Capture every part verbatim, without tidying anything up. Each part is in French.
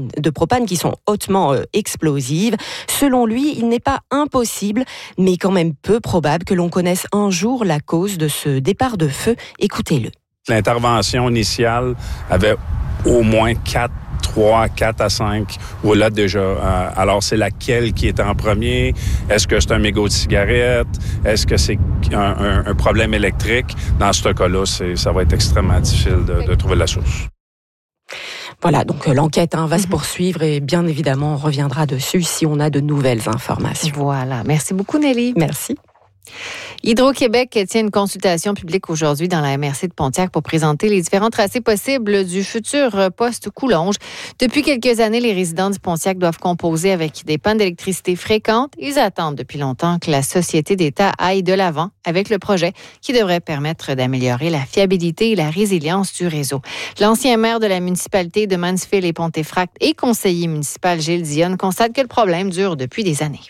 de propane qui sont hautement euh, explosives. Selon lui, il n'est pas impossible, mais quand même peu probable que l'on connaisse un jour la cause de ce départ de feu. Écoutez-le. L'intervention initiale avait au moins quatre, trois, quatre à cinq, ou là déjà. Euh, alors, c'est laquelle qui est en premier? Est-ce que c'est un mégot de cigarette? Est-ce que c'est un, un, un problème électrique? Dans ce cas-là, c'est, ça va être extrêmement difficile de, de trouver la source. Voilà, donc l'enquête hein, va mmh. se poursuivre et bien évidemment, on reviendra dessus si on a de nouvelles informations. Voilà. Merci beaucoup, Nelly. Merci. Hydro-Québec tient une consultation publique aujourd'hui dans la M R C de Pontiac pour présenter les différents tracés possibles du futur poste Coulonge. Depuis quelques années, les résidents du Pontiac doivent composer avec des pannes d'électricité fréquentes. Ils attendent depuis longtemps que la société d'État aille de l'avant avec le projet qui devrait permettre d'améliorer la fiabilité et la résilience du réseau. L'ancien maire de la municipalité de Mansfield et Pontefract et conseiller municipal Gilles Dionne constate que le problème dure depuis des années.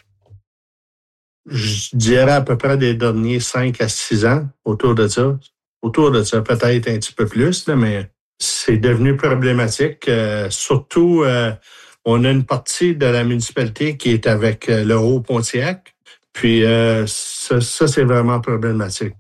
Je dirais à peu près des derniers cinq à six ans, autour de ça. Autour de ça, peut-être un petit peu plus, là, mais c'est devenu problématique. Euh, surtout, euh, on a une partie de la municipalité qui est avec euh, le Haut-Pontiac. Puis euh, ça, ça, c'est vraiment problématique.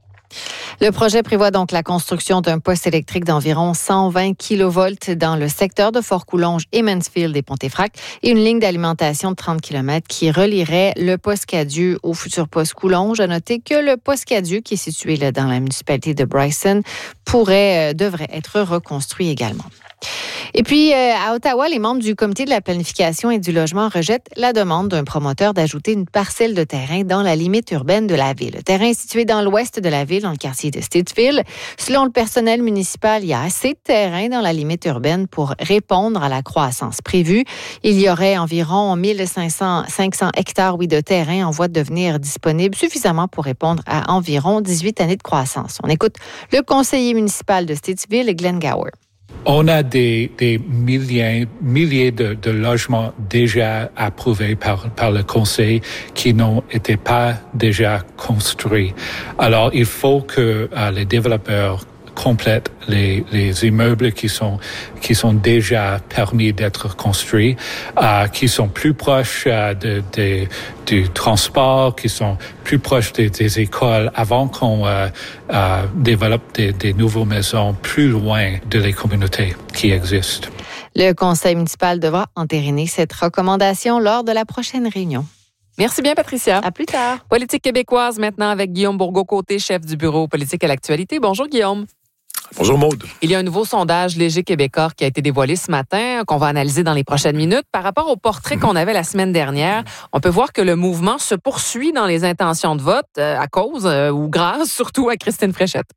Le projet prévoit donc la construction d'un poste électrique d'environ cent vingt kilovolts dans le secteur de Fort-Coulonge et Mansfield et Pontefract et une ligne d'alimentation de trente kilomètres qui relierait le poste Cadieux au futur poste Coulonge. À noter que le poste Cadieux, qui est situé là dans la municipalité de Bryson, pourrait, euh, devrait être reconstruit également. Et puis, euh, à Ottawa, les membres du comité de la planification et du logement rejettent la demande d'un promoteur d'ajouter une parcelle de terrain dans la limite urbaine de la ville. Le terrain est situé dans l'ouest de la ville, dans le quartier de Stittsville. Selon le personnel municipal, il y a assez de terrain dans la limite urbaine pour répondre à la croissance prévue. Il y aurait environ mille cinq cents hectares oui, de terrain en voie de devenir disponible, suffisamment pour répondre à environ dix-huit années de croissance. On écoute le conseiller municipal de Stittsville, Glenn Gower. On a des, des milliers, milliers de, de logements déjà approuvés par, par le conseil qui n'ont été pas déjà construits. Alors, il faut que euh, les développeurs complètent les, les immeubles qui sont, qui sont déjà permis d'être construits, euh, qui sont plus proches euh, de, de, du transport, qui sont plus proches des, des écoles avant qu'on euh, euh, développe des, des nouvelles maisons plus loin de les communautés qui existent. Le conseil municipal devra entériner cette recommandation lors de la prochaine réunion. Merci bien, Patricia. À plus tard. Politique québécoise maintenant avec Guillaume Bourgault-Côté, chef du bureau politique à l'actualité. Bonjour, Guillaume. Bonjour Maude. Il y a un nouveau sondage Léger Québécois qui a été dévoilé ce matin, qu'on va analyser dans les prochaines minutes. Par rapport au portrait mmh. qu'on avait la semaine dernière, on peut voir que le mouvement se poursuit dans les intentions de vote euh, à cause euh, ou grâce surtout à Christine Fréchette.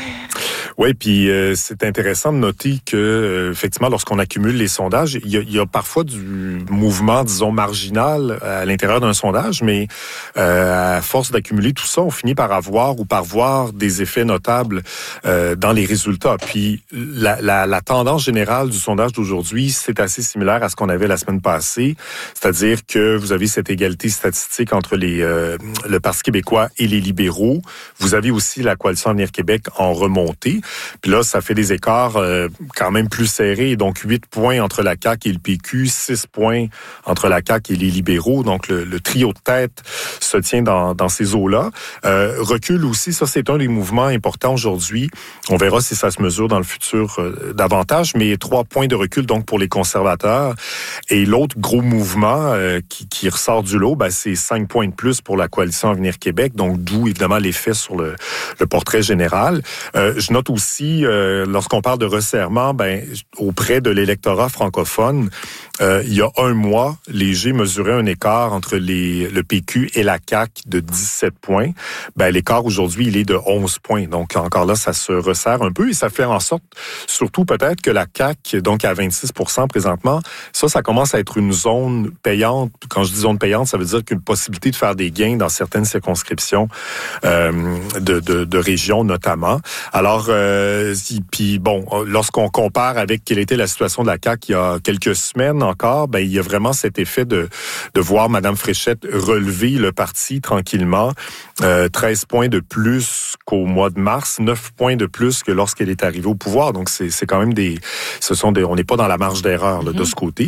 Oui, puis euh, c'est intéressant de noter que, euh, effectivement, lorsqu'on accumule les sondages, il y a, il y a parfois du mouvement, disons, marginal à l'intérieur d'un sondage, mais euh, à force d'accumuler tout ça, on finit par avoir ou par voir des effets notables euh, dans les résultats. Puis la, la, la tendance générale du sondage d'aujourd'hui, c'est assez similaire à ce qu'on avait la semaine passée, c'est-à-dire que vous avez cette égalité statistique entre les euh, le Parti québécois et les libéraux. Vous avez aussi la Coalition Avenir Québec en remontée. Puis là, ça fait des écarts euh, quand même plus serrés. Donc, huit points entre la C A Q et le P Q, six points entre la C A Q et les libéraux. Donc, le, le trio de tête se tient dans, dans ces eaux-là. Euh, recul aussi, ça, c'est un des mouvements importants aujourd'hui. On verra si ça se mesure dans le futur euh, davantage, mais trois points de recul, donc, pour les conservateurs. Et l'autre gros mouvement euh, qui, qui ressort du lot, ben, c'est cinq points de plus pour la Coalition Avenir Québec. Donc, d'où, évidemment, l'effet sur le, le portrait général. Euh, je note aussi, euh, lorsqu'on parle de resserrement, ben, auprès de l'électorat francophone, euh, il y a un mois, Léger mesurait un écart entre les, le P Q et la C A Q de dix-sept points. Ben, l'écart aujourd'hui, il est de onze points. Donc, encore là, ça se resserre un peu et ça fait en sorte, surtout peut-être que la C A Q, donc à vingt-six pour cent présentement, ça, ça commence à être une zone payante. Quand je dis zone payante, ça veut dire qu'une possibilité de faire des gains dans certaines circonscriptions euh, de, de, de régions notamment. Alors, euh, puis bon, lorsqu'on compare avec quelle était la situation de la C A Q il y a quelques semaines encore, ben il y a vraiment cet effet de de voir Mme Fréchette relever le parti tranquillement, euh, treize points de plus qu'au mois de mars, neuf points de plus que lorsqu'elle est arrivée au pouvoir. Donc c'est c'est quand même des, ce sont des, on n'est pas dans la marge d'erreur là, mm-hmm. de ce côté.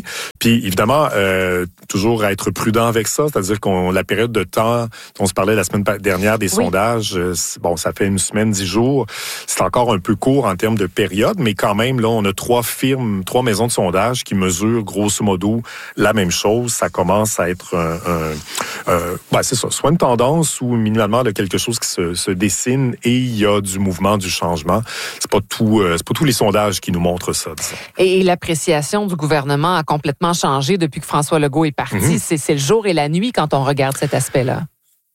Puis évidemment, euh, toujours être prudent avec ça, c'est-à-dire qu'on la période de temps dont on se parlait la semaine dernière des oui. sondages, euh, bon, ça fait une semaine, dix jours, c'est encore un peu court en termes de période, mais quand même, là, on a trois firmes, trois maisons de sondage qui mesurent grosso modo la même chose. Ça commence à être un, un, un ben, c'est ça, soit une tendance ou minimalement de quelque chose qui se, se dessine et il y a du mouvement, du changement. C'est pas tout, euh, c'est pas tous les sondages qui nous montrent ça, disons. Et l'appréciation du gouvernement a complètement changé depuis que François Legault est parti. Mm-hmm. C'est, c'est le jour et la nuit quand on regarde cet aspect-là.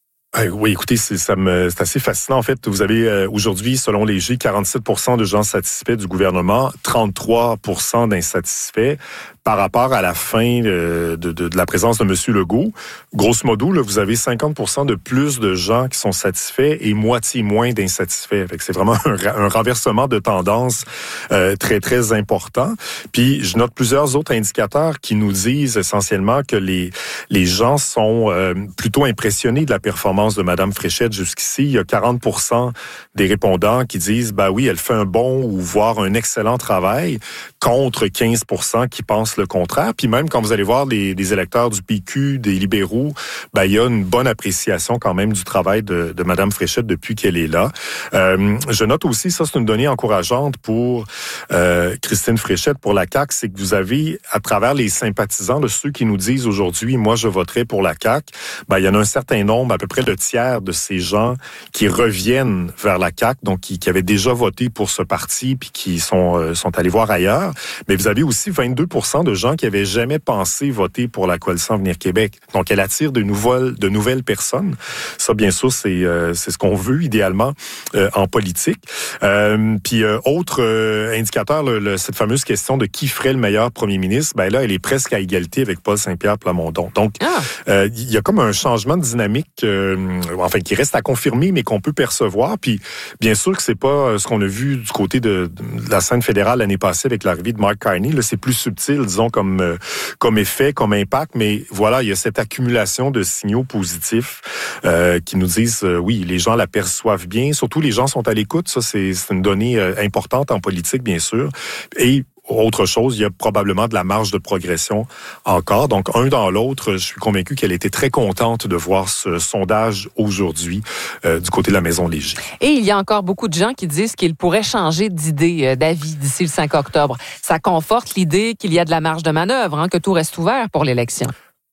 Oui, écoutez, c'est, ça me, c'est assez fascinant. En fait, vous avez euh, aujourd'hui, selon Léger, quarante-sept pour cent de gens satisfaits du gouvernement, trente-trois pour cent d'insatisfaits par rapport à la fin de, de, de la présence de M. Legault. Grosso modo, là, vous avez cinquante pour cent de plus de gens qui sont satisfaits et moitié moins d'insatisfaits. Fait que c'est vraiment un, un renversement de tendance euh, très, très important. Puis, je note plusieurs autres indicateurs qui nous disent essentiellement que les, les gens sont euh, plutôt impressionnés de la performance de Mme Fréchette jusqu'ici. Il y a quarante pour cent des répondants qui disent, ben oui, elle fait un bon ou voire un excellent travail, contre quinze pour cent qui pensent le contraire. Puis même quand vous allez voir les, les électeurs du P Q, des libéraux, ben il y a une bonne appréciation quand même du travail de, de Mme Fréchette depuis qu'elle est là. Euh, je note aussi, ça c'est une donnée encourageante pour euh, Christine Fréchette, pour la C A Q, c'est que vous avez, à travers les sympathisants, de ceux qui nous disent aujourd'hui, moi je voterai pour la C A Q, ben il y en a un certain nombre, à peu près le tiers de ces gens qui reviennent vers la C A Q, donc qui, qui avaient déjà voté pour ce parti puis qui sont, euh, sont allés voir ailleurs. Mais vous avez aussi vingt-deux pour cent de gens qui avaient jamais pensé voter pour la Coalition Avenir Québec. Donc, elle attire de nouvelles, de nouvelles personnes. Ça, bien sûr, c'est, euh, c'est ce qu'on veut idéalement euh, en politique. Euh, puis, euh, autre euh, indicateur, le, le, cette fameuse question de qui ferait le meilleur premier ministre, ben là, elle est presque à égalité avec Paul Saint-Pierre Plamondon. Donc, ah. euh, il y a comme un changement de dynamique, euh, enfin, qui reste à confirmer, mais qu'on peut percevoir. Puis, bien sûr que c'est pas ce qu'on a vu du côté de, de la scène fédérale l'année passée avec l'arrivée de Mark Carney. Là, c'est plus subtil, disons, comme, euh, comme effet, comme impact, mais voilà, il y a cette accumulation de signaux positifs euh, qui nous disent, euh, oui, les gens l'aperçoivent bien, surtout les gens sont à l'écoute, ça c'est, c'est une donnée euh, importante en politique, bien sûr, et autre chose, il y a probablement de la marge de progression encore. Donc, un dans l'autre, je suis convaincu qu'elle était très contente de voir ce sondage aujourd'hui euh, du côté de la Maison Léger. Et il y a encore beaucoup de gens qui disent qu'ils pourraient changer d'idée, euh, d'avis d'ici le cinq octobre. Ça conforte l'idée qu'il y a de la marge de manœuvre, hein, que tout reste ouvert pour l'élection.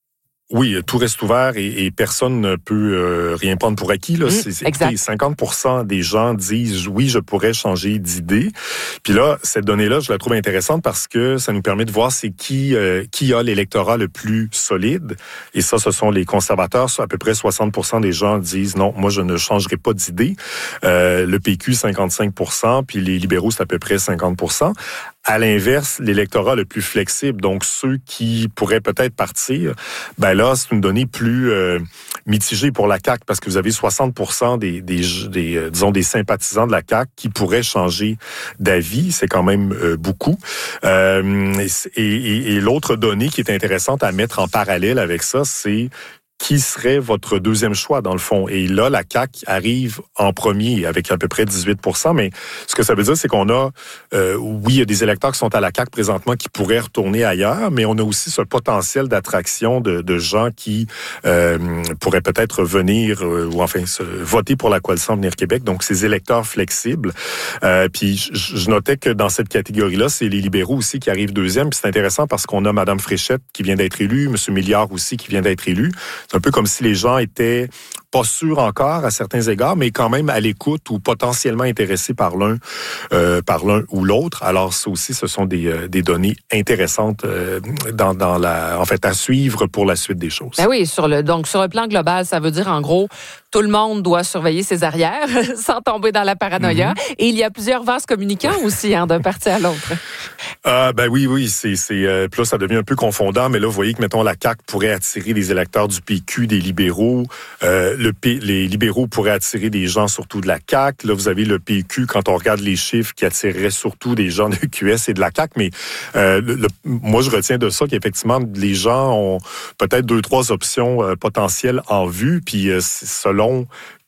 Oui, tout reste ouvert et, et personne ne peut euh, rien prendre pour acquis. Là. Mmh, c'est, c'est, écoutez, cinquante pour cent des gens disent « oui, je pourrais changer d'idée ». Puis là, cette donnée-là, je la trouve intéressante parce que ça nous permet de voir c'est qui euh, qui a l'électorat le plus solide. Et ça, ce sont les conservateurs. À peu près soixante pour cent des gens disent « non, moi, je ne changerai pas d'idée euh, ». Le P Q, cinquante-cinq pour cent, puis les libéraux, c'est à peu près cinquante pour cent. À l'inverse, l'électorat le plus flexible, donc ceux qui pourraient peut-être partir, ben là, c'est une donnée plus euh, mitigée pour la C A Q parce que vous avez soixante pour cent des, des, des euh, disons, des sympathisants de la C A Q qui pourraient changer d'avis. C'est quand même euh, beaucoup. Euh, et, et, et l'autre donnée qui est intéressante à mettre en parallèle avec ça, c'est qui serait votre deuxième choix, dans le fond? Et là, la C A Q arrive en premier avec à peu près dix-huit pour cent, mais ce que ça veut dire, c'est qu'on a, euh, oui, il y a des électeurs qui sont à la C A Q présentement qui pourraient retourner ailleurs, mais on a aussi ce potentiel d'attraction de, de gens qui euh, pourraient peut-être venir, euh, ou enfin, se, voter pour la Coalition Avenir Québec, donc ces électeurs flexibles. Euh, puis je, je notais que dans cette catégorie-là, c'est les libéraux aussi qui arrivent deuxième, puis c'est intéressant parce qu'on a Mme Fréchette qui vient d'être élue, M. Milliard aussi qui vient d'être élu. C'est un peu comme si les gens étaient pas sûrs encore à certains égards, mais quand même à l'écoute ou potentiellement intéressés par l'un, euh, par l'un ou l'autre. Alors ça aussi, ce sont des, euh, des données intéressantes euh, dans, dans la, en fait, à suivre pour la suite des choses. Ben oui, sur le donc sur le plan global, ça veut dire en gros tout le monde doit surveiller ses arrières sans tomber dans la paranoïa. Mm-hmm. Et il y a plusieurs vases communicants aussi, hein, d'un parti à l'autre. Euh, ben oui, oui, c'est, c'est euh, puis là, ça devient un peu confondant, mais là, vous voyez que, mettons, la C A Q pourrait attirer des électeurs du P Q, des libéraux. Euh, le P, les libéraux pourraient attirer des gens surtout de la C A Q. Là, vous avez le P Q, quand on regarde les chiffres, qui attirerait surtout des gens de Q S et de la C A Q. Mais euh, le, le, moi, je retiens de ça qu'effectivement, les gens ont peut-être deux, trois options euh, potentielles en vue, puis euh, selon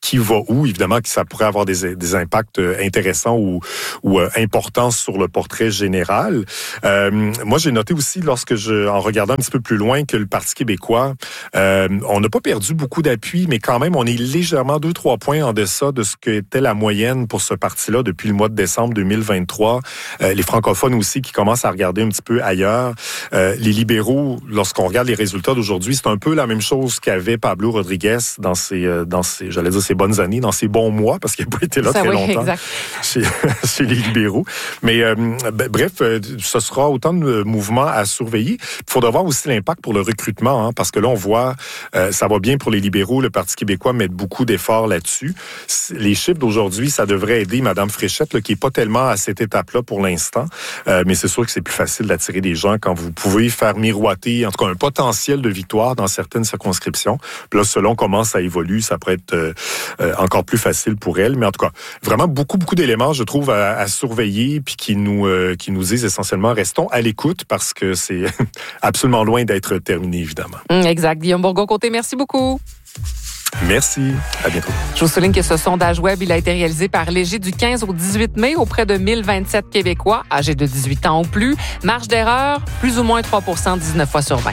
qui va où, évidemment, que ça pourrait avoir des, des impacts intéressants ou, ou euh, importants sur le portrait général. Euh, moi, j'ai noté aussi, lorsque je, en regardant un petit peu plus loin, que le Parti québécois, euh, on n'a pas perdu beaucoup d'appui, mais quand même, on est légèrement deux, trois points en deçà de ce qu'était la moyenne pour ce parti-là depuis le mois de décembre deux mille vingt-trois. Euh, les francophones aussi qui commencent à regarder un petit peu ailleurs. Euh, les libéraux, lorsqu'on regarde les résultats d'aujourd'hui, c'est un peu la même chose qu'avait Pablo Rodriguez dans ses, euh, dans ses, j'allais dire ses bonnes années, dans ses bons mois, parce qu'il n'a pas été là Ça, très oui, longtemps chez, chez les libéraux. Mais euh, ben, bref, euh, ce sera autant de mouvements à surveiller. Il faudra voir aussi l'impact pour le recrutement, hein, parce que là, on voit, euh, ça va bien pour les libéraux, le Parti québécois met beaucoup d'efforts là-dessus. Les chiffres d'aujourd'hui, ça devrait aider Mme Fréchette, là, qui n'est pas tellement à cette étape-là pour l'instant, euh, mais c'est sûr que c'est plus facile d'attirer des gens quand vous pouvez faire miroiter, en tout cas, un potentiel de victoire dans certaines circonscriptions. Puis là, selon comment ça évolue, ça pourrait être euh, euh, encore plus facile pour elle. Mais en tout cas, vraiment beaucoup, beaucoup d'éléments, je trouve, à, à surveiller, puis qui nous, euh, qui nous disent essentiellement, restons à l'écoute, parce que c'est absolument loin d'être terminé, évidemment. Exact. Guillaume Bourgault-Côté, merci beaucoup. Merci. À bientôt. Je vous souligne que ce sondage web, il a été réalisé par Léger du quinze au dix-huit mai auprès de mille vingt-sept Québécois âgés de dix-huit ans ou plus. Marge d'erreur, plus ou moins trois pour cent, dix-neuf fois sur vingt.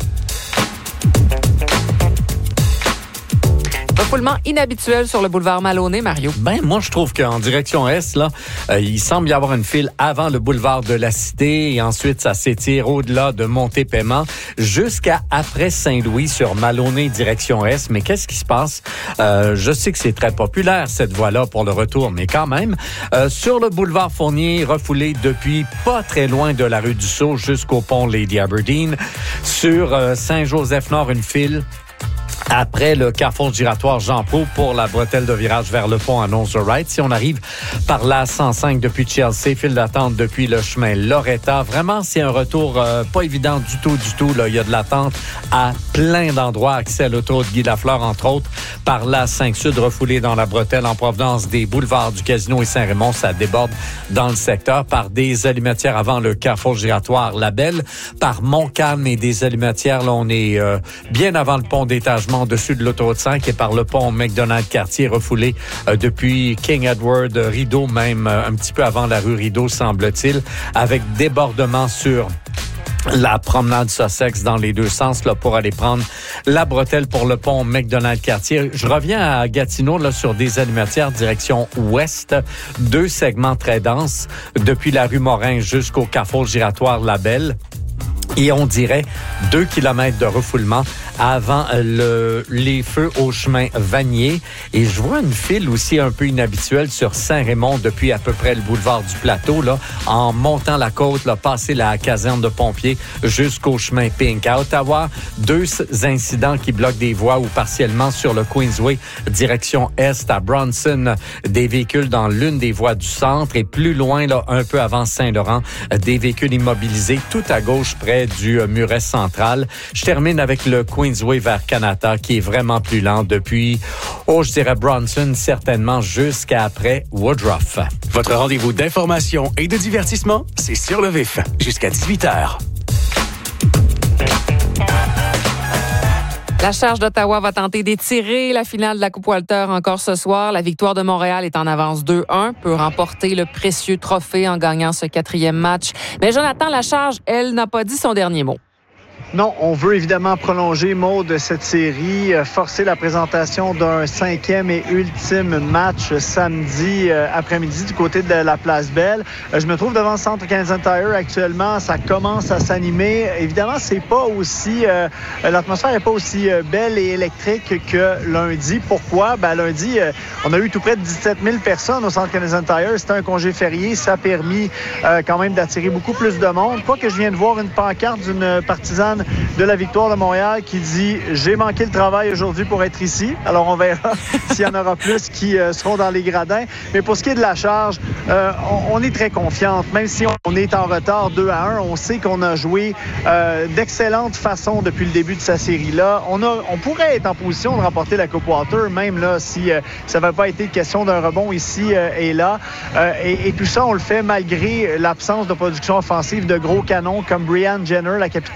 Refoulement inhabituel sur le boulevard Maloney, Mario. Ben, moi, je trouve qu'en direction Est, là, euh, il semble y avoir une file avant le boulevard de la Cité et ensuite, ça s'étire au-delà de Montée-Paiement jusqu'à après Saint-Louis sur Maloney, direction Est. Mais qu'est-ce qui se passe? Euh, je sais que c'est très populaire, cette voie-là, pour le retour, mais quand même, euh, sur le boulevard Fournier, refoulé depuis pas très loin de la rue du Sceau jusqu'au pont Lady Aberdeen. Sur euh, Saint-Joseph-Nord, une file après le carrefour giratoire Jean-Pau pour la bretelle de virage vers le pont à Nose-the-Right. Si on arrive par la cent cinq depuis Chelsea, file d'attente depuis le chemin Loretta. Vraiment, c'est un retour euh, pas évident du tout, du tout. Là. Il y a de l'attente à plein d'endroits. Accès à l'autoroute Guy Lafleur, entre autres, par la cinq Sud, refoulée dans la bretelle en provenance des boulevards du Casino et Saint-Raymond. Ça déborde dans le secteur par des allumetières avant le carrefour giratoire La Belle. Par Montcalm et des allumetières, là, on est euh, bien avant le pont d'étagement dessus de l'autoroute cinq et par le pont McDonald-Cartier refoulé euh, depuis King Edward, euh, Rideau, même euh, un petit peu avant la rue Rideau, semble-t-il, avec débordement sur la promenade Sussex dans les deux sens là pour aller prendre la bretelle pour le pont McDonald-Cartier. Je reviens à Gatineau là sur des allumetières direction ouest, deux segments très denses depuis la rue Morin jusqu'au carrefour giratoire La Belle. Et on dirait deux kilomètres de refoulement avant le, les feux au chemin Vanier. Et je vois une file aussi un peu inhabituelle sur Saint-Raymond depuis à peu près le boulevard du Plateau, là, en montant la côte, là, passer la caserne de pompiers jusqu'au chemin Pink. À Ottawa, deux incidents qui bloquent des voies ou partiellement sur le Queensway, direction Est à Bronson, des véhicules dans l'une des voies du centre et plus loin, là, un peu avant Saint-Laurent, des véhicules immobilisés tout à gauche près du muret central. Je termine avec le Queensway vers Kanata qui est vraiment plus lent depuis, oh, je dirais Bronson, certainement jusqu'à après Woodruff. Votre rendez-vous d'information et de divertissement, c'est Sur le Vif, jusqu'à dix-huit heures. La Charge d'Ottawa va tenter d'étirer la finale de la Coupe Walter encore ce soir. La victoire de Montréal est en avance deux un, peut remporter le précieux trophée en gagnant ce quatrième match. Mais Jonathan, la Charge, elle, n'a pas dit son dernier mot. Non, on veut évidemment prolonger, Maud, de cette série, euh, forcer la présentation d'un cinquième et ultime match samedi euh, après-midi du côté de la Place Belle. Euh, je me trouve devant le Centre Canadian Tire actuellement. Ça commence à s'animer. Évidemment, c'est pas aussi... Euh, l'atmosphère n'est pas aussi euh, belle et électrique que lundi. Pourquoi? Ben, lundi, euh, on a eu tout près de dix-sept mille personnes au Centre Canadian Tire. C'était un congé férié. Ça a permis euh, quand même d'attirer beaucoup plus de monde. Quoi que je viens de voir une pancarte d'une partisane de la victoire de Montréal qui dit « J'ai manqué le travail aujourd'hui pour être ici ». Alors, on verra s'il y en aura plus qui euh, seront dans les gradins. Mais pour ce qui est de la Charge, euh, on, on est très confiante. Même si on est en retard deux à un, on sait qu'on a joué euh, d'excellente façon depuis le début de sa série-là. On, a, on pourrait être en position de remporter la Coupe Walter, même là, si euh, ça n'avait pas été question d'un rebond ici euh, et là. Euh, et, et tout ça, on le fait malgré l'absence de production offensive de gros canons comme Brianne Jenner, la capitaine qui n'a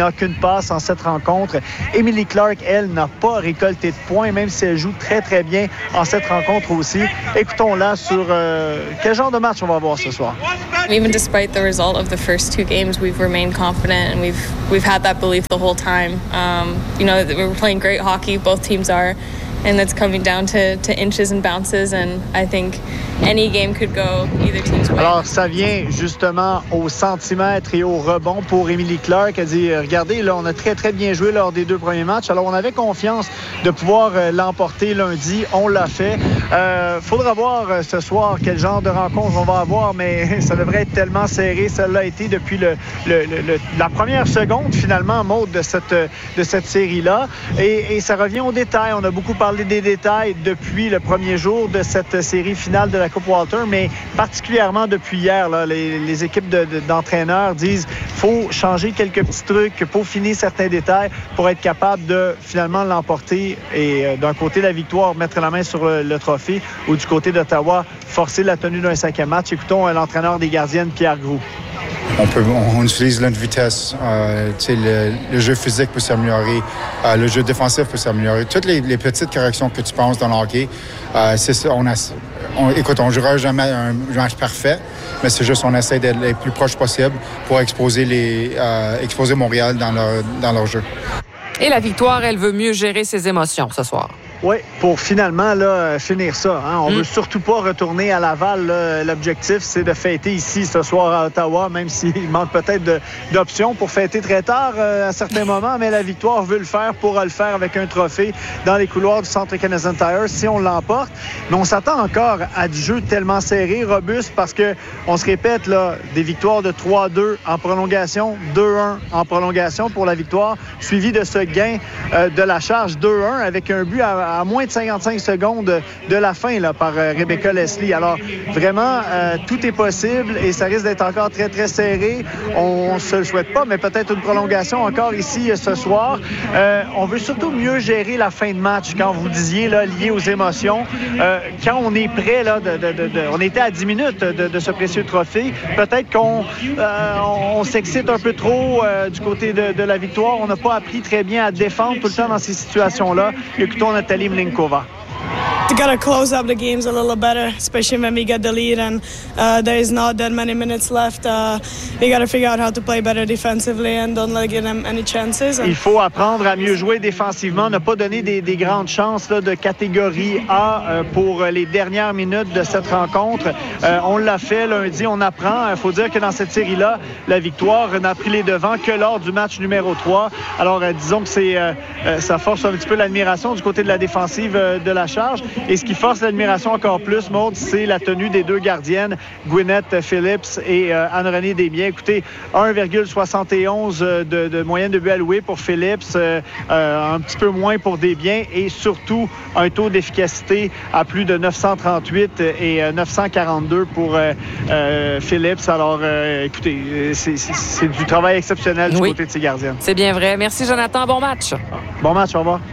n'a qu'une passe en cette rencontre. Emily Clark, elle, n'a pas récolté de points, même si elle joue très, très bien en cette rencontre aussi. Écoutons-la sur euh, quel genre de match on va avoir ce soir. Even despite the result of the first two games, we've remained confident and we've we've had that belief the whole time. Um, you know, we're playing great hockey, both teams are, and it's coming down to, to inches and bounces, and I think any game could go either team's way. Alors, ça vient justement au centimètre et au rebond pour Emily Clark. Elle dit, regardez, là, on a très, très bien joué lors des deux premiers matchs. Alors, on avait confiance de pouvoir euh, l'emporter lundi. On l'a fait. Euh, faudra voir euh, ce soir quel genre de rencontre on va avoir, mais ça devrait être tellement serré. Ça l'a été depuis le, le, le, le, la première seconde, finalement, Maud, de cette, de cette série-là. Et, et ça revient aux détails. On a beaucoup parlé des détails depuis le premier jour de cette série finale de la Coupe Walter, mais particulièrement depuis hier, là, les, les équipes de, de, d'entraîneurs disent faut changer quelques petits trucs, peaufiner certains détails pour être capable de finalement l'emporter et euh, d'un côté la victoire, mettre la main sur le, le trophée, ou du côté d'Ottawa, forcer la tenue d'un cinquième match. Écoutons euh, l'entraîneur des gardiennes, Pierre Groux. On, peut, on, on utilise notre vitesse, euh, le, le jeu physique peut s'améliorer, euh, le jeu défensif peut s'améliorer. Toutes les, les petites corrections que tu penses dans le hockey, euh, c'est ça. On a, on, écoute, on ne jouera jamais un match parfait, mais c'est juste qu'on essaie d'être le plus proche possible pour exposer, les, euh, exposer Montréal dans leur, dans leur jeu. Et la victoire, elle veut mieux gérer ses émotions ce soir. Oui, pour finalement là, finir ça. Hein. On ne mm. veut surtout pas retourner à Laval. Là. L'objectif, c'est de fêter ici ce soir à Ottawa, même s'il manque peut-être de, d'options pour fêter très tard euh, à certains moments. Mais la victoire veut le faire, pourra le faire avec un trophée dans les couloirs du Centre Canadian Tire si on l'emporte. Mais on s'attend encore à du jeu tellement serré, robuste, parce que on se répète, là, des victoires de trois à deux en prolongation, deux un en prolongation pour la victoire, suivi de ce gain euh, de la charge deux un avec un but à à moins de cinquante-cinq secondes de la fin là, par euh, Rebecca Leslie. Alors, vraiment, euh, tout est possible et ça risque d'être encore très, très serré. On ne se le souhaite pas, mais peut-être une prolongation encore ici euh, ce soir. Euh, on veut surtout mieux gérer la fin de match, quand vous disiez, là, lié aux émotions. Euh, quand on est prêt, là, de, de, de, de, on était à dix minutes de, de ce précieux trophée, peut-être qu'on euh, on, on s'excite un peu trop euh, du côté de, de la victoire. On n'a pas appris très bien à défendre tout le temps dans ces situations-là. Écoutons Nathalie Mlinkova. We got to close up the games a little better, especially when we get the lead and uh, there is not that many minutes left. Uh, we got to figure out how to play better defensively and don't let give them any chances. Il faut apprendre à mieux jouer défensivement, ne pas donner des, des grandes chances là, de catégorie A euh, pour les dernières minutes de cette rencontre. Euh, on l'a fait lundi, on apprend. Il faut dire que dans cette série-là, la victoire n'a pris les devants que lors du match numéro trois. Alors, euh, disons que c'est, euh, euh, ça force un petit peu l'admiration du côté de la défensive euh, de la charge. Et ce qui force l'admiration encore plus, Maud, c'est la tenue des deux gardiennes, Gwyneth Phillips et euh, Anne-Renée Desbiens. Écoutez, un virgule soixante et onze de, de moyenne de but alloué pour Phillips, euh, euh, un petit peu moins pour Desbiens et surtout un taux d'efficacité à plus de neuf cent trente-huit et euh, neuf cent quarante-deux pour euh, euh, Phillips. Alors, euh, écoutez, c'est, c'est, c'est du travail exceptionnel du oui. côté de ces gardiennes. C'est bien vrai. Merci, Jonathan. Bon match. Bon match. Au revoir.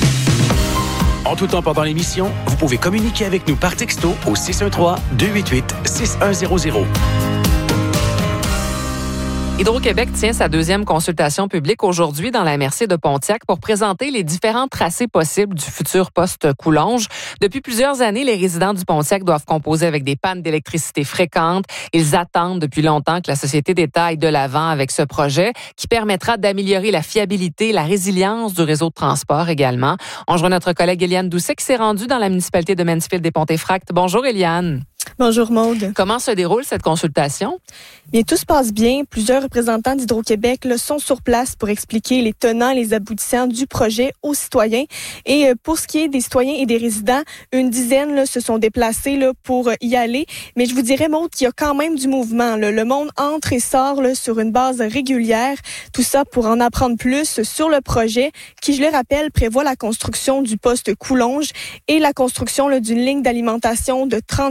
En tout temps pendant l'émission, vous pouvez communiquer avec nous par texto au six un trois, deux huit huit, six un zéro zéro. Hydro-Québec tient sa deuxième consultation publique aujourd'hui dans la M R C de Pontiac pour présenter les différents tracés possibles du futur poste Coulonge. Depuis plusieurs années, les résidents du Pontiac doivent composer avec des pannes d'électricité fréquentes. Ils attendent depuis longtemps que la société d'État aille de l'avant avec ce projet qui permettra d'améliorer la fiabilité, la résilience du réseau de transport également. On rejoint notre collègue Éliane Doucet qui s'est rendue dans la municipalité de Mansfield-des-Ponts-et-Fracts. Bonjour Éliane. Bonjour Maude. Comment se déroule cette consultation? Bien, tout se passe bien. Plusieurs représentants d'Hydro-Québec là, sont sur place pour expliquer les tenants et les aboutissants du projet aux citoyens. Et euh, pour ce qui est des citoyens et des résidents, une dizaine là, se sont déplacés là, pour euh, y aller. Mais je vous dirais, Maude, qu'il y a quand même du mouvement. Là. Le monde entre et sort là, sur une base régulière. Tout ça pour en apprendre plus sur le projet qui, je le rappelle, prévoit la construction du poste Coulonge et la construction là, d'une ligne d'alimentation de trente kilomètres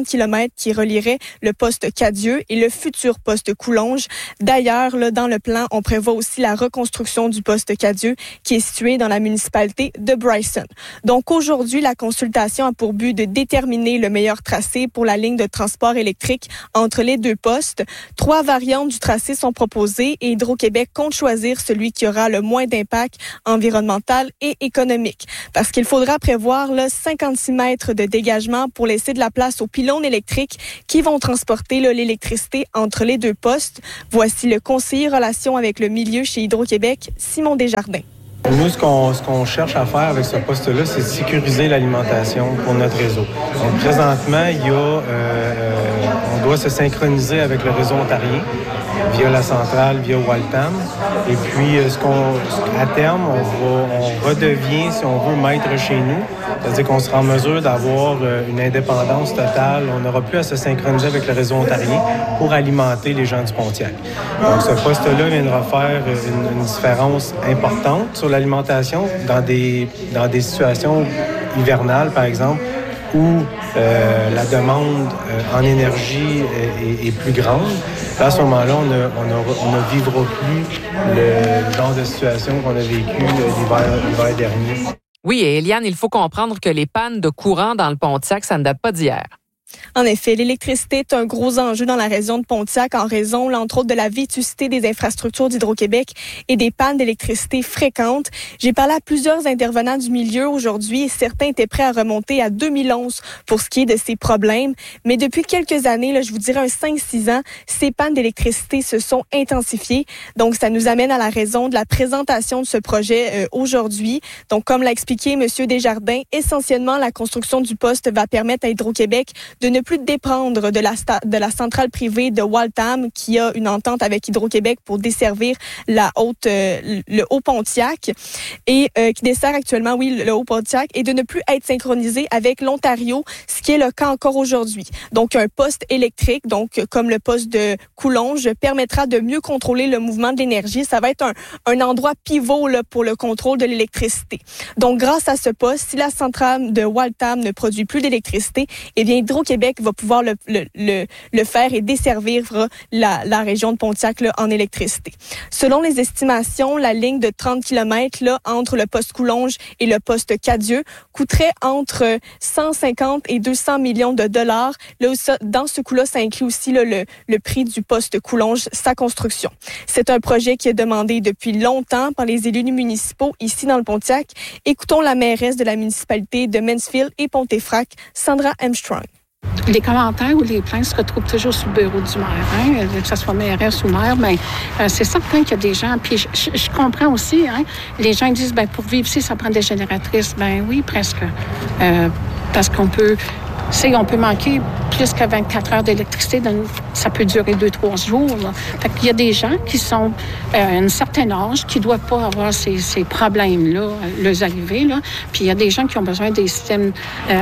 kilomètres qui relierait le poste Cadieux et le futur poste Coulonges. D'ailleurs, là, dans le plan, on prévoit aussi la reconstruction du poste Cadieux qui est situé dans la municipalité de Bryson. Donc aujourd'hui, la consultation a pour but de déterminer le meilleur tracé pour la ligne de transport électrique entre les deux postes. Trois variantes du tracé sont proposées et Hydro-Québec compte choisir celui qui aura le moins d'impact environnemental et économique. Parce qu'il faudra prévoir là, cinquante-six mètres de dégagement pour laisser de la place aux pylônes électriques qui vont transporter là, l'électricité entre les deux postes. Voici le conseiller relations avec le milieu chez Hydro-Québec, Simon Desjardins. Nous, ce qu'on, ce qu'on cherche à faire avec ce poste-là, c'est de sécuriser l'alimentation pour notre réseau. Donc, présentement, il y a, euh, on doit se synchroniser avec le réseau ontarien via la centrale, via Waltham. Et puis, ce qu'on, à terme, on, va, on redevient, si on veut, maître chez nous. C'est-à-dire qu'on sera en mesure d'avoir une indépendance totale. On n'aura plus à se synchroniser avec le réseau ontarien pour alimenter les gens du Pontiac. Donc, ce poste-là viendra faire une, une différence importante sur l'alimentation dans des, dans des situations hivernales, par exemple, où euh, la demande euh, en énergie est, est plus grande. À ce moment-là, on ne on a, on a vivra plus le genre de situation qu'on a vécu l'hiver, l'hiver dernier. Oui, et Eliane, il faut comprendre que les pannes de courant dans le Pontiac, ça ne date pas d'hier. En effet, l'électricité est un gros enjeu dans la région de Pontiac en raison, là, entre autres, de la vétusté des infrastructures d'Hydro-Québec et des pannes d'électricité fréquentes. J'ai parlé à plusieurs intervenants du milieu aujourd'hui et certains étaient prêts à remonter à deux mille onze pour ce qui est de ces problèmes. Mais depuis quelques années, là, je vous dirais un cinq six ans, ces pannes d'électricité se sont intensifiées. Donc, ça nous amène à la raison de la présentation de ce projet euh, aujourd'hui. Donc, comme l'a expliqué M. Desjardins, essentiellement, la construction du poste va permettre à Hydro-Québec de ne plus dépendre de la, sta- de la centrale privée de Waltham qui a une entente avec Hydro-Québec pour desservir la haute, euh, le Haut-Pontiac et euh, qui dessert actuellement, oui, le, le Haut-Pontiac et de ne plus être synchronisé avec l'Ontario, ce qui est le cas encore aujourd'hui. Donc, un poste électrique, donc comme le poste de Coulonges, permettra de mieux contrôler le mouvement de l'énergie. Ça va être un, un endroit pivot là, pour le contrôle de l'électricité. Donc, grâce à ce poste, si la centrale de Waltham ne produit plus d'électricité, eh bien, Hydro-Québec va pouvoir le, le, le, le faire et desservir la, la région de Pontiac là, en électricité. Selon les estimations, la ligne de trente kilomètres là, entre le poste Coulonges et le poste Cadieux coûterait entre cent cinquante et deux cents millions de dollars. Là, ça, dans ce coût-là, ça inclut aussi là, le, le prix du poste Coulonges, sa construction. C'est un projet qui est demandé depuis longtemps par les élus municipaux ici dans le Pontiac. Écoutons la mairesse de la municipalité de Mansfield et Pontefract, Sandra Armstrong. Les commentaires ou les plaintes se retrouvent toujours sur le bureau du maire, hein, que ce soit mairesse ou maire, mais euh, c'est certain qu'il y a des gens, puis je, je, je comprends aussi, hein, les gens disent, ben pour vivre ici, ça prend des génératrices. Ben oui, presque. Euh, parce qu'on peut... Si on peut manquer plus que vingt-quatre heures d'électricité, ça peut durer deux, trois jours. Là. Fait qu'il y a des gens qui sont euh, à un certain âge qui ne doivent pas avoir ces, ces problèmes-là, les arriver. Là. Puis il y a des gens qui ont besoin des systèmes euh,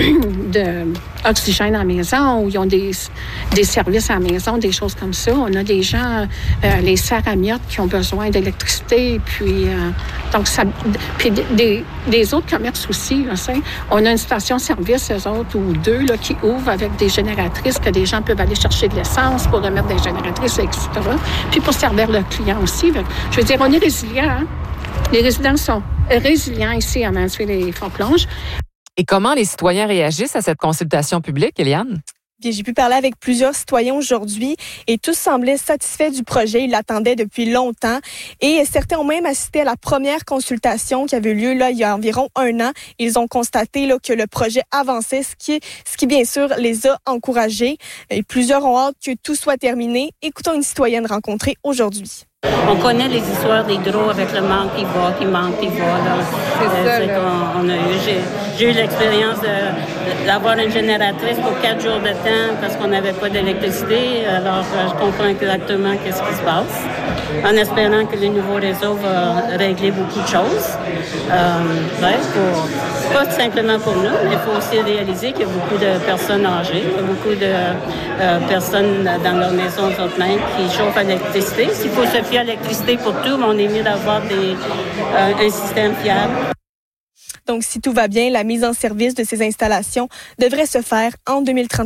d'oxygène à la maison ou ils ont des, des services à la maison, des choses comme ça. On a des gens, euh, les serres à miottes, qui ont besoin d'électricité. Puis, euh, donc ça, puis des, des autres commerces aussi. Là, on a une station-service, eux autres, ou deux là, qui ouvrent avec des génératrices que des gens peuvent aller chercher de l'essence pour remettre des génératrices, et cetera. Puis pour servir le client aussi. Je veux dire, on est résilients. Hein? Les résidents sont résilients ici à Mansfield et Fort-Plonge. Et comment les citoyens réagissent à cette consultation publique, Eliane? Bien, j'ai pu parler avec plusieurs citoyens aujourd'hui et tous semblaient satisfaits du projet. Ils l'attendaient depuis longtemps et certains ont même assisté à la première consultation qui avait eu lieu là, il y a environ un an. Ils ont constaté là, que le projet avançait, ce qui, ce qui bien sûr les a encouragés. Et plusieurs ont hâte que tout soit terminé. Écoutons une citoyenne rencontrée aujourd'hui. On connaît les histoires d'hydro avec le manque qui va, qui manque, qui va. Donc, c'est ça, c'est qu'on, on a eu, j'ai, j'ai eu l'expérience de, d'avoir une génératrice pour quatre jours de temps parce qu'on n'avait pas d'électricité. Alors, je comprends exactement qu'est-ce qui se passe. En espérant que le nouveau réseau va régler beaucoup de choses. Euh, ouais, pour, pas simplement pour nous, mais il faut aussi réaliser qu'il y a beaucoup de personnes âgées, il y a beaucoup de euh, personnes dans leur maison eux-mêmes qui chauffent à l'électricité. S'il faut se fier à l'électricité pour tout, mais on est mieux d'avoir des, euh, un système fiable. Donc, si tout va bien, la mise en service de ces installations devrait se faire en deux mille trente et un.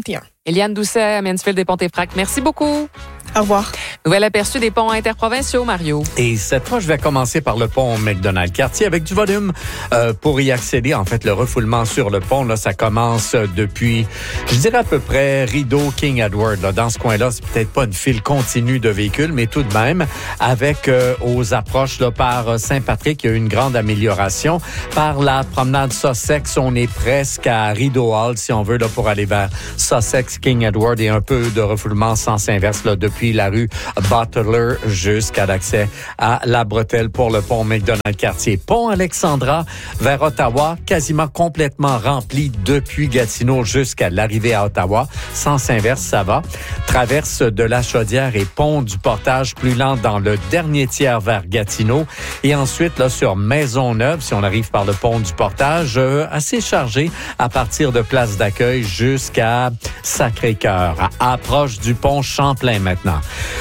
Eliane Doucet à Mansfield et Pontefract. Merci beaucoup. Au revoir. Nouvel aperçu des ponts interprovinciaux, Mario. Et cette fois, je vais commencer par le pont McDonald-Cartier avec du volume euh, pour y accéder. En fait, le refoulement sur le pont, là, ça commence depuis, je dirais à peu près Rideau, King Edward. Là. Dans ce coin-là, c'est peut-être pas une file continue de véhicules, mais tout de même, avec euh, aux approches là, par Saint-Patrick, il y a eu une grande amélioration. Par la promenade Sussex, on est presque à Rideau Hall, si on veut, là, pour aller vers Sussex, King Edward, et un peu de refoulement en sens inverse là, depuis la rue Butler jusqu'à l'accès à la bretelle pour le pont McDonald-Cartier. Pont Alexandra vers Ottawa, quasiment complètement rempli depuis Gatineau jusqu'à l'arrivée à Ottawa. Sens inverse, ça va. Traverse de la Chaudière et pont du Portage plus lent dans le dernier tiers vers Gatineau. Et ensuite, là, sur Maisonneuve, si on arrive par le pont du Portage, euh, assez chargé à partir de Place d'accueil jusqu'à Sacré-Cœur. À approche du pont Champlain maintenant.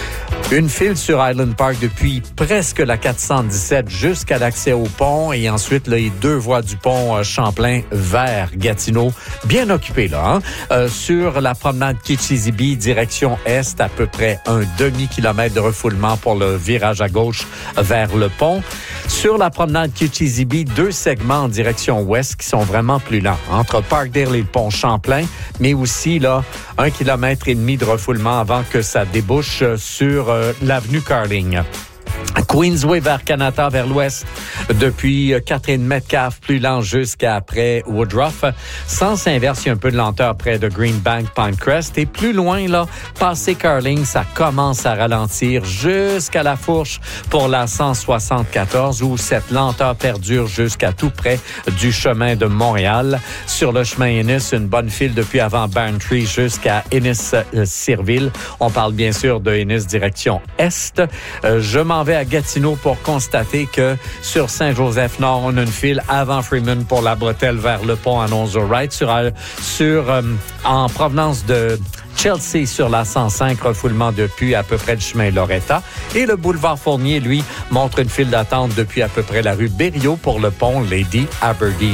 Une file sur Island Park depuis presque la quatre cent dix-sept jusqu'à l'accès au pont et ensuite les deux voies du pont Champlain vers Gatineau, bien occupées là. Hein? Euh, sur la promenade Kitchizibee, direction est, à peu près un demi-kilomètre de refoulement pour le virage à gauche vers le pont. Sur la promenade Kitchizibee, deux segments en direction ouest qui sont vraiment plus lents, entre Parkdale et le pont Champlain, mais aussi là un kilomètre et demi de refoulement avant que ça débouche sur euh, l'avenue Carling. Queensway vers Canada, vers l'ouest, depuis Catherine Metcalfe, plus lent jusqu'à après Woodruff. Sens inverse, il y a un peu de lenteur près de Greenbank, Pinecrest. Et plus loin, là, passé Carling, ça commence à ralentir jusqu'à la Fourche pour la cent soixante-quatorze, où cette lenteur perdure jusqu'à tout près du chemin de Montréal. Sur le chemin Innis, une bonne file depuis avant Bantry jusqu'à Innis-Sirville. On parle bien sûr de Innis direction est. Euh, je m'en vais à Gatineau pour constater que sur Saint-Joseph-Nord, on a une file avant Freeman pour la bretelle vers le pont à Nonzo-Wright. Sur, sur, euh, en provenance de Chelsea sur la cent cinq, refoulement depuis à peu près le chemin Loretta. Et le boulevard Fournier, lui, montre une file d'attente depuis à peu près la rue Berriot pour le pont Lady Aberdeen.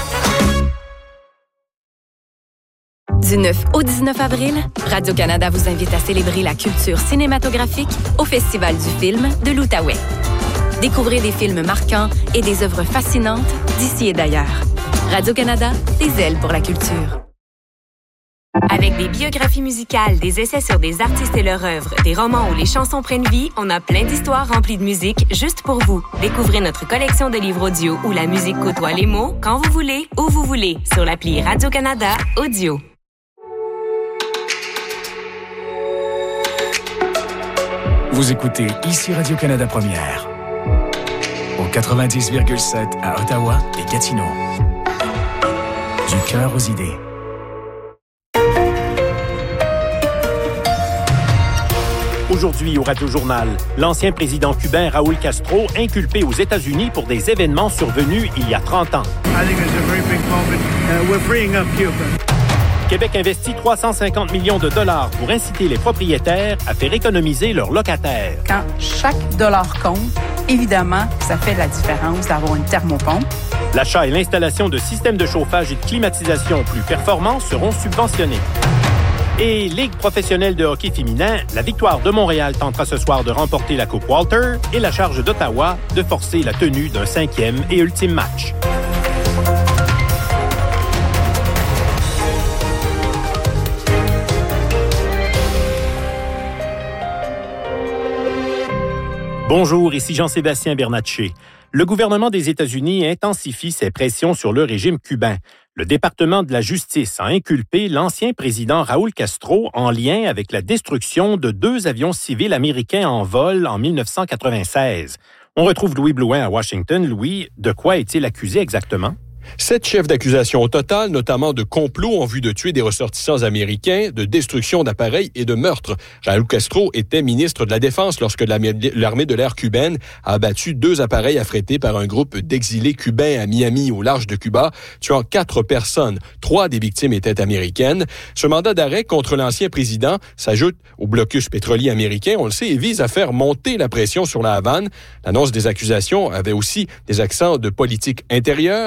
Du neuf au dix-neuf avril, Radio-Canada vous invite à célébrer la culture cinématographique au Festival du film de l'Outaouais. Découvrez des films marquants et des œuvres fascinantes d'ici et d'ailleurs. Radio-Canada, des ailes pour la culture. Avec des biographies musicales, des essais sur des artistes et leurs œuvres, des romans où les chansons prennent vie, on a plein d'histoires remplies de musique juste pour vous. Découvrez notre collection de livres audio où la musique côtoie les mots quand vous voulez, où vous voulez, sur l'appli Radio-Canada Audio. Vous écoutez ici Radio-Canada Première, au quatre-vingt-dix virgule sept à Ottawa et Gatineau. Du cœur aux idées. Aujourd'hui au Radio-Journal, l'ancien président cubain Raúl Castro inculpé aux États-Unis pour des événements survenus il y a trente ans. I think it's a very big moment. Uh, we're freeing up Cuba. Québec investit trois cent cinquante millions de dollars pour inciter les propriétaires à faire économiser leurs locataires. Quand chaque dollar compte, évidemment, ça fait la différence d'avoir une thermopompe. L'achat et l'installation de systèmes de chauffage et de climatisation plus performants seront subventionnés. Et Ligue professionnelle de hockey féminin, la Victoire de Montréal tentera ce soir de remporter la Coupe Walter et la charge d'Ottawa de forcer la tenue d'un cinquième et ultime match. Bonjour, ici Jean-Sébastien Bernatchez. Le gouvernement des États-Unis intensifie ses pressions sur le régime cubain. Le département de la justice a inculpé l'ancien président Raúl Castro en lien avec la destruction de deux avions civils américains en vol en dix-neuf cent quatre-vingt-seize. On retrouve Louis Blouin à Washington. Louis, de quoi est-il accusé exactement? Sept chefs d'accusation au total, notamment de complot en vue de tuer des ressortissants américains, de destruction d'appareils et de meurtre. Raúl Castro était ministre de la Défense lorsque l'armée de l'air cubaine a abattu deux appareils affrétés par un groupe d'exilés cubains à Miami, au large de Cuba, tuant quatre personnes. Trois des victimes étaient américaines. Ce mandat d'arrêt contre l'ancien président s'ajoute au blocus pétrolier américain, on le sait, et vise à faire monter la pression sur la Havane. L'annonce des accusations avait aussi des accents de politique intérieure. La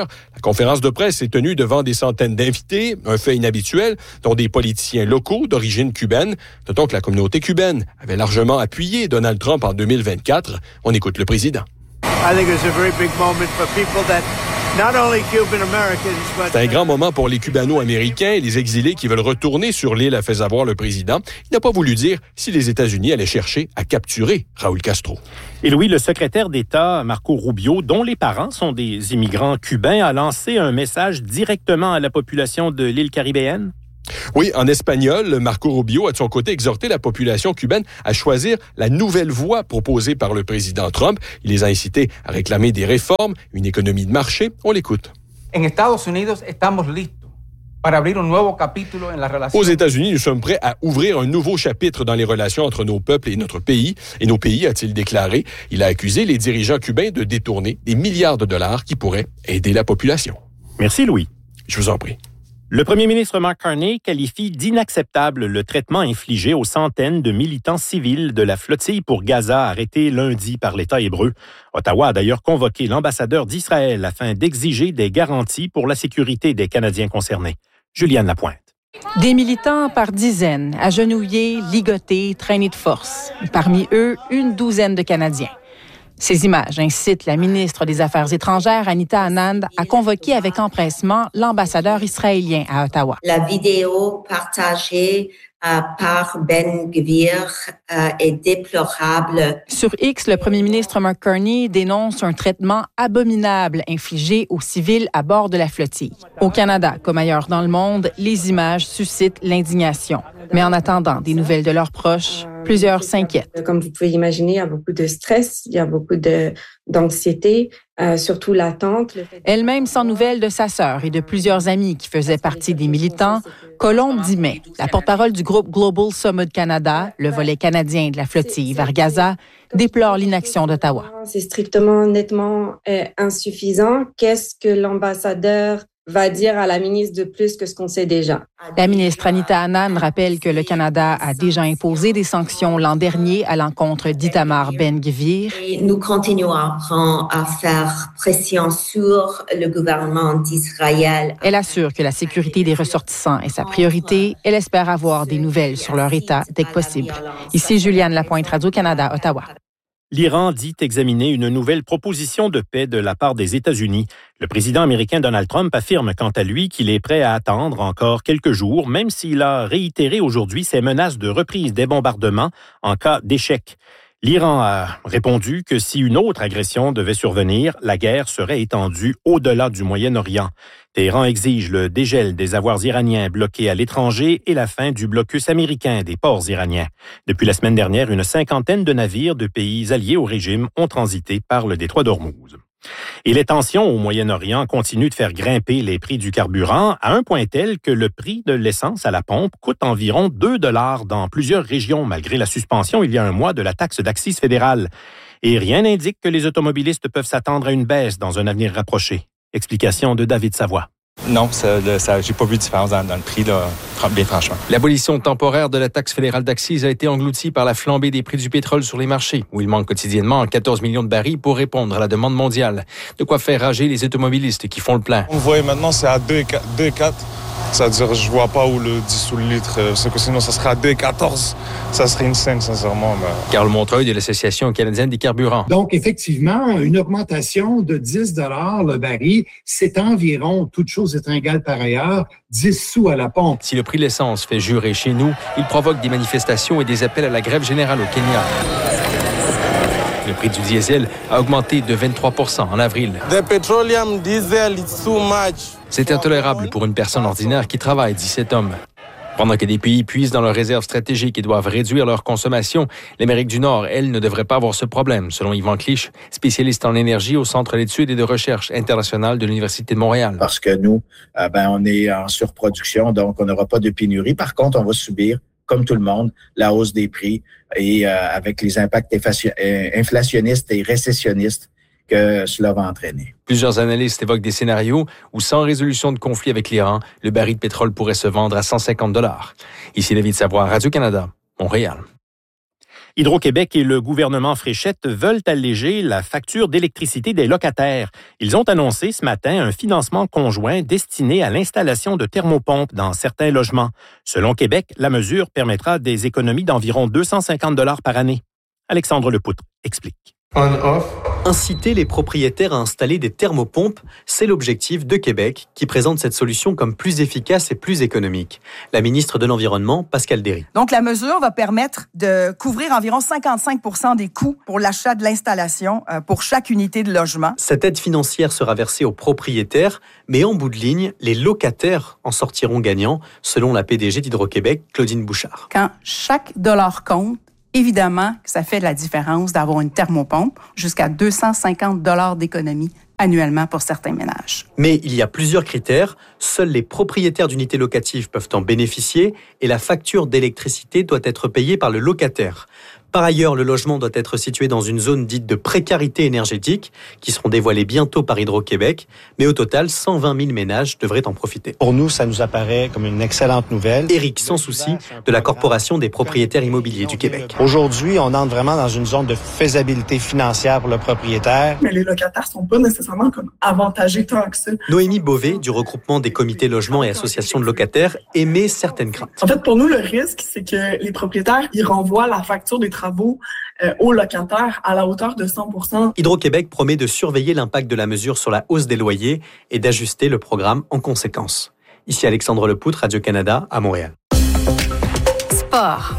Conférence de presse est tenue devant des centaines d'invités, un fait inhabituel, dont des politiciens locaux d'origine cubaine. Notons que la communauté cubaine avait largement appuyé Donald Trump en deux mille vingt-quatre. On écoute le président. I think it's a very big moment for people that not only Cuban Americans, but c'est un grand moment pour les Cubano-Américains et les exilés qui veulent retourner sur l'île, a fait savoir le président. Il n'a pas voulu dire si les États-Unis allaient chercher à capturer Raúl Castro. Et Louis, le secrétaire d'État, Marco Rubio, dont les parents sont des immigrants cubains, a lancé un message directement à la population de l'île caribéenne? Oui, en espagnol, Marco Rubio a de son côté exhorté la population cubaine à choisir la nouvelle voie proposée par le président Trump. Il les a incités à réclamer des réformes, une économie de marché. On l'écoute. En Estados Unidos estamos listos para abrir un nuevo capítulo en la relación. Aux États-Unis, nous sommes prêts à ouvrir un nouveau chapitre dans les relations entre nos peuples et notre pays. Et nos pays, a-t-il déclaré. Il a accusé les dirigeants cubains de détourner des milliards de dollars qui pourraient aider la population. Merci, Louis. Je vous en prie. Le premier ministre Mark Carney qualifie d'inacceptable le traitement infligé aux centaines de militants civils de la flottille pour Gaza arrêtés lundi par l'État hébreu. Ottawa a d'ailleurs convoqué l'ambassadeur d'Israël afin d'exiger des garanties pour la sécurité des Canadiens concernés. Juliane Lapointe. Des militants par dizaines, agenouillés, ligotés, traînés de force. Parmi eux, une douzaine de Canadiens. Ces images incitent la ministre des Affaires étrangères, Anita Anand, à convoquer avec empressement l'ambassadeur israélien à Ottawa. La vidéo partagée euh, par Ben Gvir euh, est déplorable. Sur X, le premier ministre Mark Carney dénonce un traitement abominable infligé aux civils à bord de la flottille. Au Canada, comme ailleurs dans le monde, les images suscitent l'indignation. Mais en attendant des nouvelles de leurs proches, plusieurs s'inquiètent. Comme vous pouvez imaginer, il y a beaucoup de stress, il y a beaucoup de, d'anxiété, euh, surtout l'attente. Elle-même sans nouvelles de sa sœur et de plusieurs amis qui faisaient partie des militants, Colombe Dimet, la porte-parole du groupe Global Summit Canada, le volet canadien de la flottille vers Gaza, déplore l'inaction d'Ottawa. C'est strictement, nettement euh, insuffisant. Qu'est-ce que l'ambassadeur va dire à la ministre de plus que ce qu'on sait déjà? La ministre Anita Anand rappelle que le Canada a déjà imposé des sanctions l'an dernier à l'encontre d'Itamar Ben-Gvir. Et nous continuerons à faire pression sur le gouvernement d'Israël. Elle assure que la sécurité des ressortissants est sa priorité. Elle espère avoir des nouvelles sur leur état dès que possible. Ici Juliane Lapointe, Radio-Canada, Ottawa. L'Iran dit examiner une nouvelle proposition de paix de la part des États-Unis. Le président américain Donald Trump affirme quant à lui qu'il est prêt à attendre encore quelques jours, même s'il a réitéré aujourd'hui ses menaces de reprise des bombardements en cas d'échec. L'Iran a répondu que si une autre agression devait survenir, la guerre serait étendue au-delà du Moyen-Orient. Téhéran exige le dégel des avoirs iraniens bloqués à l'étranger et la fin du blocus américain des ports iraniens. Depuis la semaine dernière, une cinquantaine de navires de pays alliés au régime ont transité par le détroit d'Ormuz. Et les tensions au Moyen-Orient continuent de faire grimper les prix du carburant à un point tel que le prix de l'essence à la pompe coûte environ deux dollars dans plusieurs régions, malgré la suspension il y a un mois de la taxe d'accise fédérale. Et rien n'indique que les automobilistes peuvent s'attendre à une baisse dans un avenir rapproché. Explication de David Savoie. Non, ça, ça, j'ai pas vu de différence dans, dans le prix, là, bien franchement. L'abolition temporaire de la taxe fédérale d'accise a été engloutie par la flambée des prix du pétrole sur les marchés, où il manque quotidiennement quatorze millions de barils pour répondre à la demande mondiale. De quoi faire rager les automobilistes qui font le plein. Vous voyez maintenant, c'est à deux virgule quatre. C'est-à-dire, je vois pas où le dix sous le litre, c'est que sinon ça serait à deux virgule quatorze. Ça serait une scène, sincèrement. Mais... Carl Montreuil de l'Association canadienne des carburants. Donc, effectivement, une augmentation de dix dollars le baril, c'est environ, toutes choses étant égales par ailleurs, dix sous à la pompe. Si le prix de l'essence fait jurer chez nous, il provoque des manifestations et des appels à la grève générale au Kenya. Le prix du diesel a augmenté de vingt-trois pour cent en avril. The petroleum diesel is too much. C'est intolérable pour une personne ordinaire qui travaille, dit cet homme. Pendant que des pays puisent dans leurs réserves stratégiques et doivent réduire leur consommation, l'Amérique du Nord, elle, ne devrait pas avoir ce problème, selon Yvan Clich, spécialiste en énergie au Centre d'études et de recherche internationale de l'Université de Montréal. Parce que nous, euh, ben, on est en surproduction, donc on n'aura pas de pénurie. Par contre, on va subir, comme tout le monde, la hausse des prix et euh, avec les impacts inflationnistes et récessionnistes que cela va entraîner. Plusieurs analystes évoquent des scénarios où, sans résolution de conflit avec l'Iran, le baril de pétrole pourrait se vendre à cent cinquante dollars. Ici David Savoie, Radio-Canada, Montréal. Hydro-Québec et le gouvernement Fréchette veulent alléger la facture d'électricité des locataires. Ils ont annoncé ce matin un financement conjoint destiné à l'installation de thermopompes dans certains logements. Selon Québec, la mesure permettra des économies d'environ deux cent cinquante dollars par année. Alexandre Lepoutre explique. On-off. Inciter les propriétaires à installer des thermopompes, c'est l'objectif de Québec, qui présente cette solution comme plus efficace et plus économique. La ministre de l'Environnement, Pascale Derry. Donc, la mesure va permettre de couvrir environ cinquante-cinq pour cent des coûts pour l'achat de l'installation euh, pour chaque unité de logement. Cette aide financière sera versée aux propriétaires, mais en bout de ligne, les locataires en sortiront gagnants, selon la P D G d'Hydro-Québec, Claudine Bouchard. Quand chaque dollar compte, évidemment que ça fait la différence d'avoir une thermopompe, jusqu'à deux cent cinquante dollars d'économie annuellement pour certains ménages. Mais il y a plusieurs critères. Seuls les propriétaires d'unités locatives peuvent en bénéficier et la facture d'électricité doit être payée par le locataire. Par ailleurs, le logement doit être situé dans une zone dite de précarité énergétique, qui seront dévoilées bientôt par Hydro-Québec, mais au total, cent vingt mille ménages devraient en profiter. Pour nous, ça nous apparaît comme une excellente nouvelle. Éric Sansouci, de la Corporation des propriétaires immobiliers du Québec. Aujourd'hui, on entre vraiment dans une zone de faisabilité financière pour le propriétaire. Mais les locataires sont pas nécessairement comme avantagés tant que ça. Noémie Beauvais, du regroupement des comités logements et associations de locataires, émet certaines craintes. En fait, pour nous, le risque, c'est que les propriétaires, ils renvoient la facture des travaux euh, aux locataires à la hauteur de cent pour cent. Hydro-Québec promet de surveiller l'impact de la mesure sur la hausse des loyers et d'ajuster le programme en conséquence. Ici Alexandre Lepoutre, Radio-Canada, à Montréal. Sport.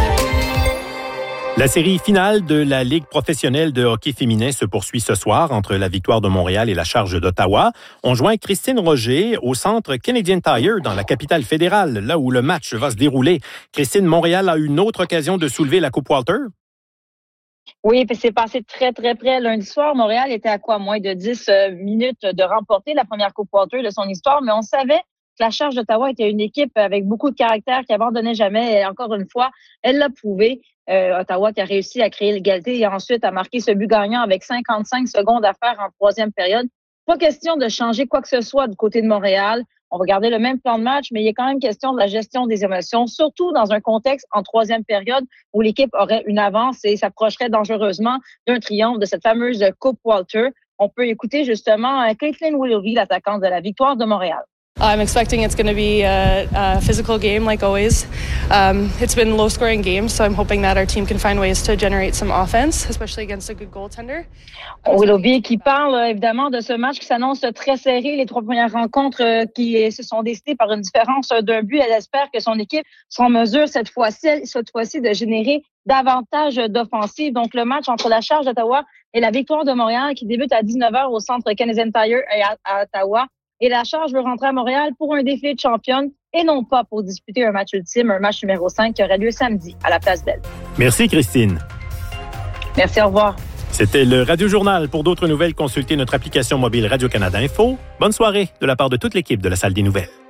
La série finale de la Ligue professionnelle de hockey féminin se poursuit ce soir entre la Victoire de Montréal et la Charge d'Ottawa. On joint Christine Roger au centre Canadian Tire dans la capitale fédérale, là où le match va se dérouler. Christine, Montréal a une autre occasion de soulever la Coupe Walter? Oui, puis c'est passé très, très près. Lundi soir, Montréal était à quoi? Moins de dix minutes de remporter la première Coupe Walter de son histoire, mais on savait que la Charge d'Ottawa était une équipe avec beaucoup de caractère qui abandonnait jamais. Et encore une fois, elle l'a prouvé. Euh, Ottawa qui a réussi à créer l'égalité et ensuite a marqué ce but gagnant avec cinquante-cinq secondes à faire en troisième période. Pas question de changer quoi que ce soit du côté de Montréal. On va garder le même plan de match, mais il y a quand même question de la gestion des émotions, surtout dans un contexte en troisième période où l'équipe aurait une avance et s'approcherait dangereusement d'un triomphe de cette fameuse Coupe Walter. On peut écouter justement Caitlin Willoughby, l'attaquante de la Victoire de Montréal. I'm expecting it's going to be a, a physical game like always. Um, it's been low-scoring games, so I'm hoping that our team can find ways to generate some offense, especially against a good goaltender. Willoughby qui parle évidemment de ce match qui s'annonce très serré. Les trois premières rencontres qui se sont décidées par une différence d'un but. Elle espère que son équipe sera en mesure cette fois-ci, cette fois-ci de générer davantage d'offensives. Donc le match entre la Charge d'Ottawa et la Victoire de Montréal qui débute à dix-neuf heures au centre Canadian Tire à Ottawa. Et la Charge veut rentrer à Montréal pour un défilé de championne et non pas pour disputer un match ultime, un match numéro cinq qui aurait lieu samedi à la Place Belle. Merci Christine. Merci, au revoir. C'était le Radio Journal. Pour d'autres nouvelles, consultez notre application mobile Radio-Canada Info. Bonne soirée de la part de toute l'équipe de la Salle des Nouvelles.